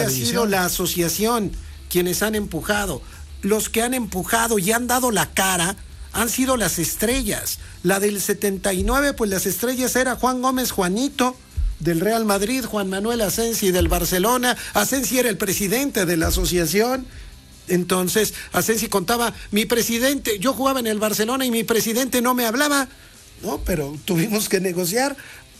ha sido la asociación quienes han empujado. Los que han empujado y han dado la cara han sido las estrellas. La del 79, pues las estrellas era Juan Gómez Juanito, del Real Madrid, Juan Manuel Asensi del Barcelona. Asensi era el presidente de la asociación. Entonces, Asensi contaba, mi presidente, yo jugaba en el Barcelona y mi presidente no me hablaba. No, pero tuvimos que negociar.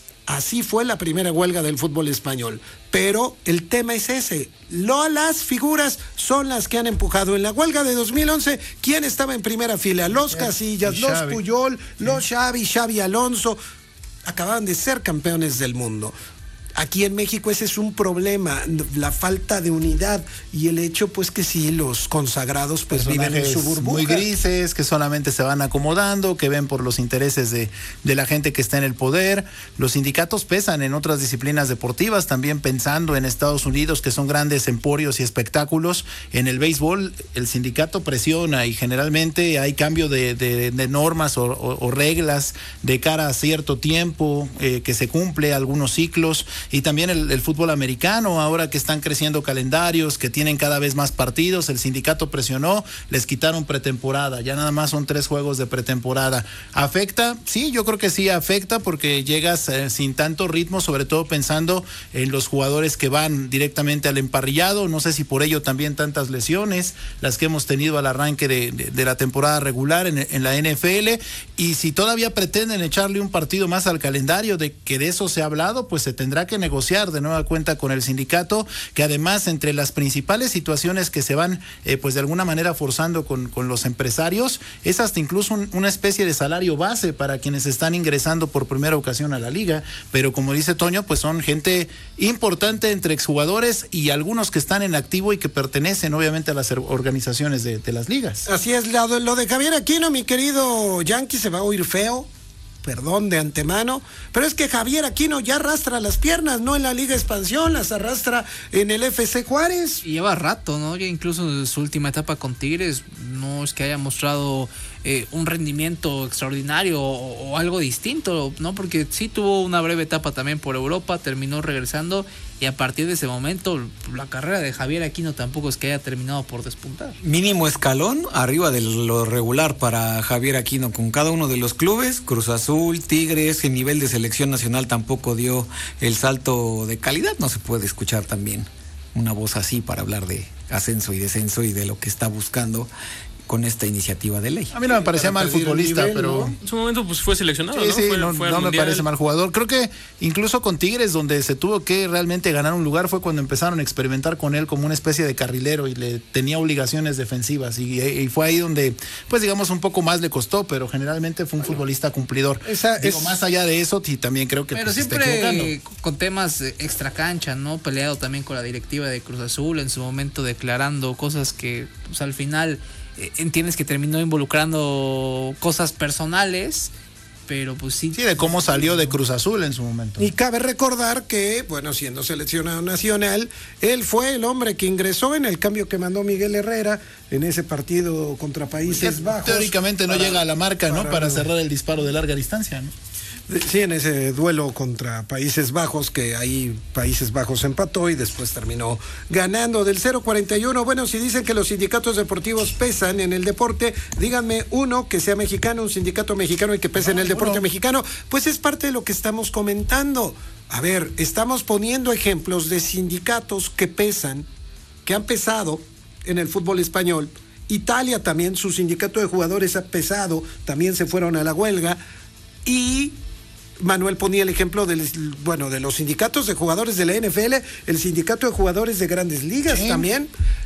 Así fue la primera huelga del fútbol español. Pero el tema es ese. Las figuras son las que han empujado. En la huelga de 2011, ¿quién estaba en primera fila? Los Casillas, los Puyol, los Xavi Alonso. Acababan de ser campeones del mundo. Aquí en México ese es un problema, la falta de unidad y el hecho pues que sí, los consagrados pues viven en su burbuja. Muy grises, que solamente se van acomodando, que ven por los intereses de la gente que está en el poder. Los sindicatos pesan en otras disciplinas deportivas, también pensando en Estados Unidos, que son grandes emporios y espectáculos. En el béisbol el sindicato presiona y generalmente hay cambio de normas o reglas de cara a cierto tiempo, que se cumple algunos ciclos. Y también el fútbol americano, ahora que están creciendo calendarios, que tienen cada vez más partidos, el sindicato presionó, les quitaron pretemporada, ya nada más son 3 juegos de pretemporada. ¿Afecta? Sí, yo creo que sí afecta, porque llegas sin tanto ritmo, sobre todo pensando en los jugadores que van directamente al emparrillado. No sé si por ello también tantas lesiones, las que hemos tenido al arranque de la temporada regular en la NFL, y si todavía pretenden echarle un partido más al calendario, de que de eso se ha hablado, pues se tendrá que negociar de nueva cuenta con el sindicato, que además entre las principales situaciones que se van pues de alguna manera forzando con los empresarios, es hasta incluso una especie de salario base para quienes están ingresando por primera ocasión a la liga, pero como dice Toño, pues son gente importante entre exjugadores y algunos que están en activo y que pertenecen obviamente a las organizaciones de las ligas. Así es, lo de Javier Aquino, mi querido Yankee, se va a oír feo, perdón de antemano, pero es que Javier Aquino ya arrastra las piernas, no en la Liga Expansión, las arrastra en el FC Juárez. Y lleva rato, ¿no? Ya incluso en su última etapa con Tigres, no es que haya mostrado un rendimiento extraordinario o algo distinto, ¿no? Porque sí tuvo una breve etapa también por Europa, terminó regresando, y a partir de ese momento la carrera de Javier Aquino tampoco es que haya terminado por despuntar. Mínimo escalón arriba de lo regular para Javier Aquino con cada uno de los clubes, Cruz Azul, Tigres. En nivel de selección nacional tampoco dio el salto de calidad. No se puede escuchar también una voz así para hablar de ascenso y descenso y de lo que está buscando con esta iniciativa de ley. A mí no me parecía mal futbolista, nivel, pero... ¿no? En su momento pues fue seleccionado, sí, ¿no? Sí, fue no me parece mal jugador. Creo que incluso con Tigres, donde se tuvo que realmente ganar un lugar, fue cuando empezaron a experimentar con él como una especie de carrilero y le tenía obligaciones defensivas, y fue ahí donde, pues digamos, un poco más le costó, pero generalmente fue un futbolista cumplidor. Más allá de eso, sí, también creo que pero pues, siempre con temas extracancha, ¿no? Peleado también con la directiva de Cruz Azul, en su momento declarando cosas que pues, al final... entiendes que terminó involucrando cosas personales, pero pues sí. Sí, de cómo salió de Cruz Azul en su momento. Y cabe recordar que, bueno, siendo seleccionado nacional, él fue el hombre que ingresó en el cambio que mandó Miguel Herrera en ese partido contra Países Bajos. Teóricamente no llega a la marca, ¿no? Para cerrar el disparo de larga distancia, ¿no? Sí, en ese duelo contra Países Bajos, que ahí Países Bajos empató y después terminó ganando del 0-41. Bueno, si dicen que los sindicatos deportivos pesan en el deporte, díganme uno que sea mexicano, un sindicato mexicano y que pese en el deporte mexicano, pues es parte de lo que estamos comentando. A ver, estamos poniendo ejemplos de sindicatos que pesan, que han pesado en el fútbol español. Italia también, su sindicato de jugadores ha pesado, también se fueron a la huelga. Y Manuel ponía el ejemplo de los sindicatos de jugadores de la NFL, el sindicato de jugadores de grandes ligas también.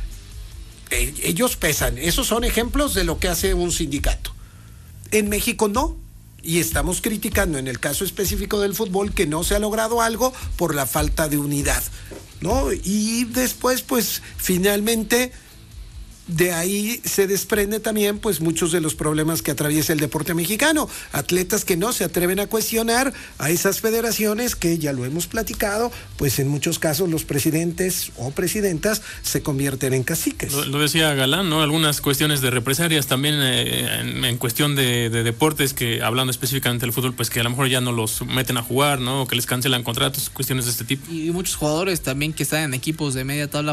Ellos pesan. Esos son ejemplos de lo que hace un sindicato. En México no. Y estamos criticando en el caso específico del fútbol que no se ha logrado algo por la falta de unidad, ¿no? Y después, pues, finalmente... de ahí se desprende también pues muchos de los problemas que atraviesa el deporte mexicano, atletas que no se atreven a cuestionar a esas federaciones que ya lo hemos platicado, pues en muchos casos los presidentes o presidentas se convierten en caciques. Lo decía Galán, ¿no? Algunas cuestiones de represalias también en cuestión de deportes, que hablando específicamente del fútbol, pues que a lo mejor ya no los meten a jugar, ¿no? O que les cancelan contratos, cuestiones de este tipo. Y muchos jugadores también que están en equipos de media tabla